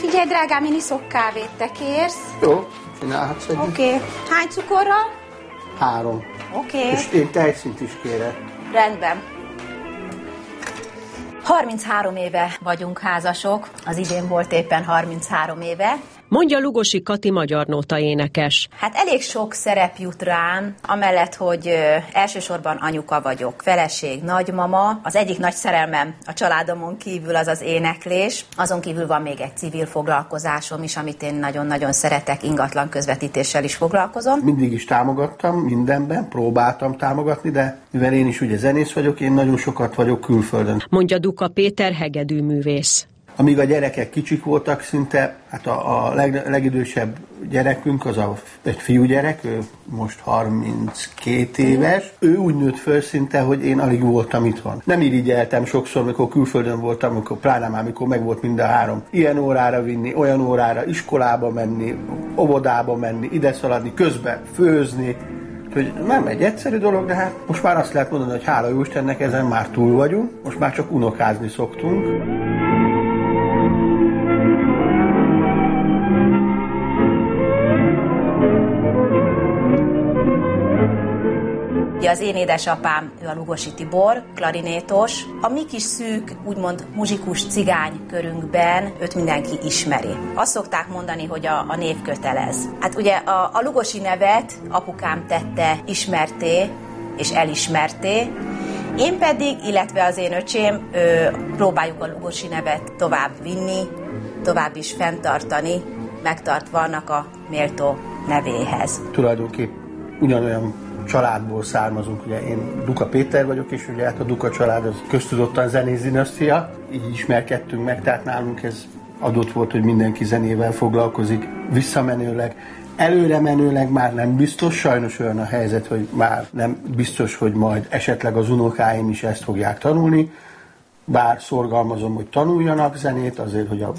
Figyelj, drágám, én iszok kávét, te kérsz? Jó, csinálhatsz egyet. Oké. Hány cukorral? 3. Oké. És én tejszint is kérek. Rendben. 33 éve vagyunk házasok, az idén volt éppen 33 éve. Mondja Lugosi Kati magyar nóta énekes. Hát elég sok szerep jut rám, amellett, hogy elsősorban anyuka vagyok, feleség, nagymama. Az egyik nagy szerelmem a családomon kívül az az éneklés. Azon kívül van még egy civil foglalkozásom is, amit én nagyon-nagyon szeretek, ingatlan közvetítéssel is foglalkozom. Mindig is támogattam mindenben, próbáltam támogatni, de mivel én is ugye zenész vagyok, én nagyon sokat vagyok külföldön. Mondja Duka Péter hegedűművész. Amíg a gyerekek kicsik voltak szinte, hát a legidősebb gyerekünk az egy fiúgyerek, ő most 32 éves. Ő úgy nőtt föl szinte, hogy én alig voltam itthon. Nem irigyeltem sokszor, mikor külföldön voltam, pláne már mikor meg volt mind a 3. Ilyen órára vinni, olyan órára, iskolába menni, óvodába menni, ide szaladni, közben főzni. Hogy nem egy egyszerű dolog, de hát most már azt lehet mondani, hogy hála jó Istennek, ezen már túl vagyunk, most már csak unokázni szoktunk. Az én édesapám, ő a Lugosi Tibor, klarinétos. A mi kis szűk, úgymond muzsikus cigány körünkben őt mindenki ismeri. Azt szokták mondani, hogy a név kötelez. Hát ugye a Lugosi nevet apukám tette ismerté és elismerté, én pedig, illetve az én öcsém, próbáljuk a Lugosi nevet tovább vinni, tovább is fenntartani, megtartva annak a méltó nevéhez. Tulajdonképp ugyanolyan családból származunk, ugye én Duka Péter vagyok, és ugye hát a Duka család az köztudottan zenész dinasztia, így ismerkedtünk meg, tehát nálunk ez adott volt, hogy mindenki zenével foglalkozik, visszamenőleg. Előre menőleg már nem biztos, sajnos olyan a helyzet, hogy már nem biztos, hogy majd esetleg az unokáim is ezt fogják tanulni, bár szorgalmazom, hogy tanuljanak zenét, azért, hogy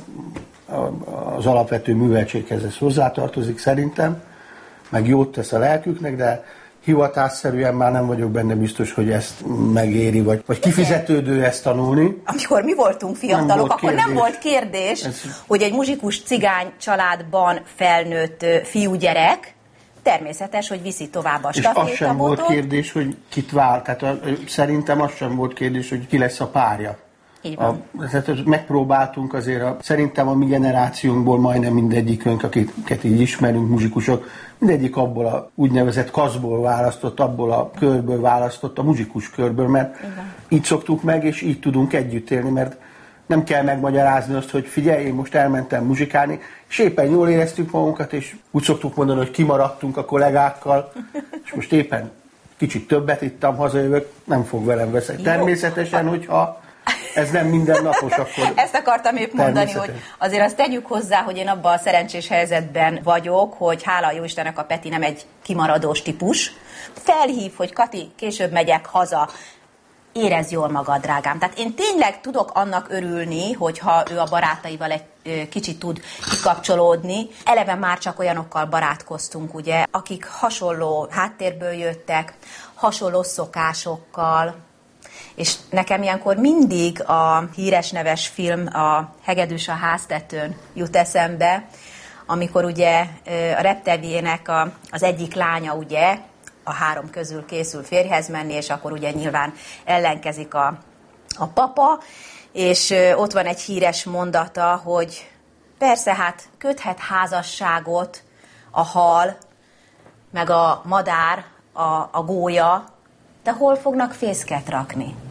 az alapvető műveltséghez ez hozzátartozik szerintem, meg jót tesz a lelküknek, de hivatásszerűen már nem vagyok benne biztos, hogy ezt megéri, vagy kifizetődő ezt tanulni. Amikor mi voltunk fiatalok, akkor nem volt kérdés, hogy egy muzsikus cigány családban felnőtt fiúgyerek, természetes, hogy viszi tovább a stafétabotot. És az sem volt kérdés, hogy kit vál, tehát szerintem az sem volt kérdés, hogy ki lesz a párja. Tehát megpróbáltunk azért, szerintem a mi generációnkból majdnem mindegyikünk, akiket így ismerünk, muzsikusok, mindegyik abból a úgynevezett kaszból választott, abból a körből választott, a muzsikus körből, mert így szoktuk meg, és így tudunk együtt élni, mert nem kell megmagyarázni azt, hogy figyelj, én most elmentem muzsikálni, és éppen jól éreztük magunkat, és úgy szoktuk mondani, hogy kimaradtunk a kollégákkal, és most éppen kicsit többet ittam, hazajövök, nem fog velem veszni. Természetesen, hogyha ez nem mindennapos, akkor... Ezt akartam épp mondani, hogy azért azt tegyük hozzá, hogy én abban a szerencsés helyzetben vagyok, hogy hála jó Istennek a Peti nem egy kimaradós típus. Felhív, hogy Kati, később megyek haza, érezd jól magad, drágám. Tehát én tényleg tudok annak örülni, hogyha ő a barátaival egy kicsit tud kikapcsolódni. Eleve már csak olyanokkal barátkoztunk, ugye, akik hasonló háttérből jöttek, hasonló szokásokkal, és nekem ilyenkor mindig a híres neves film, a Hegedűs a háztetőn jut eszembe, amikor ugye a Repteviének az egyik lánya ugye a 3 közül készül férjhez menni, és akkor ugye nyilván ellenkezik a papa, és ott van egy híres mondata, hogy persze hát köthet házasságot a hal, meg a madár, a gólya, de hol fognak fészket rakni?